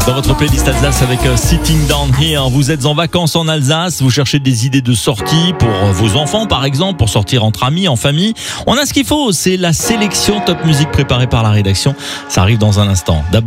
dans votre playlist Alsace avec Sitting Down Here. Vous êtes en vacances en Alsace, vous cherchez des idées de sortie pour vos enfants par exemple, pour sortir entre amis, en famille. On a ce qu'il faut, c'est la sélection Top Music préparée par la rédaction. Ça arrive dans un instant. D'abord